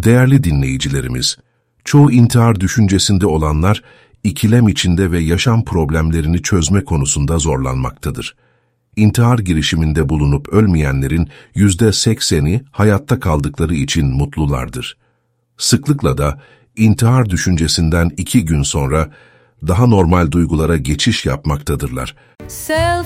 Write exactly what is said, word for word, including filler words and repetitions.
Değerli dinleyicilerimiz, çoğu intihar düşüncesinde olanlar, ikilem içinde ve yaşam problemlerini çözme konusunda zorlanmaktadır. İntihar girişiminde bulunup ölmeyenlerin yüzde sekseni hayatta kaldıkları için mutlulardır. Sıklıkla da intihar düşüncesinden iki gün sonra daha normal duygulara geçiş yapmaktadırlar.